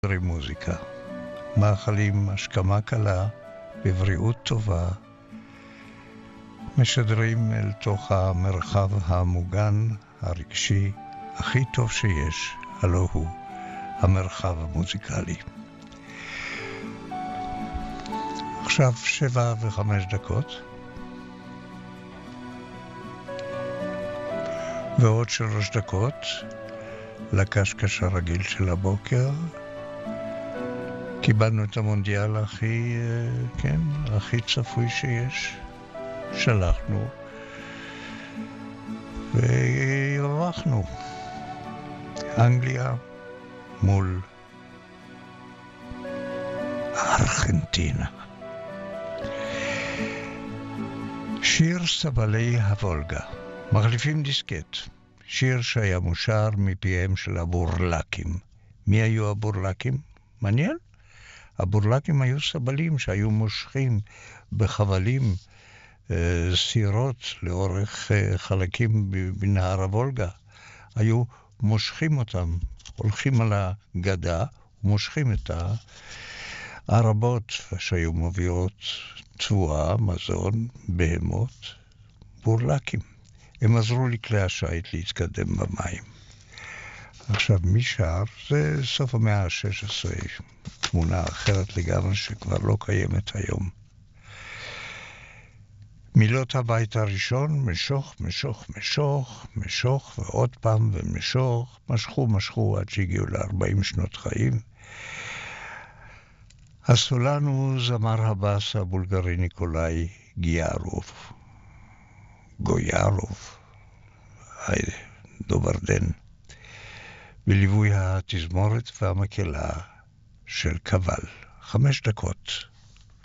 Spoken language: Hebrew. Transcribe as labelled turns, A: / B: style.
A: מוזיקה. מאחלים השכמה קלה בבריאות טובה. משדרים אל תוך המרחב המוגן, הרגשי, הכי טוב שיש, הלא הוא המרחב המוזיקלי. עכשיו 7:05. ועוד 3 דקות לקשקש הרגיל של הבוקר. קיבלנו את המונדיאל הכי צפוי שיש. שלחנו והרווחנו. אנגליה מול ארגנטינה. שיר סבלי הוולגה. מחליפים דיסקט. שיר שהיה מושר מפיהם של הבורלקים. מי היו הבורלקים? מעניין? הבורלקים היו סבלים שהיו מושכים בחבלים סירות לאורך חלקים בנהר הוולגה. היו מושכים אותם, הולכים על הגדה ומושכים את הערבות שהיו מביאות תבואה, מזון, בהמות, בורלקים. הם עזרו לכלי השיט להתקדם במים. עכשיו מי שר? זה סוף המאה ה-16, תמונה אחרת לגמרי שכבר לא קיימת היום. מילות הבית הראשון, משוך, משוך, משוך, משוך, ועוד פעם ומשוך, משכו עד שהגיעו ל-40 שנות חיים. הסולן הוא זמר הבאס הבולגרי ניקולאי גויארוב, דוברדן, בליווי התזמורת והמקהלה של קבל. 5 דקות.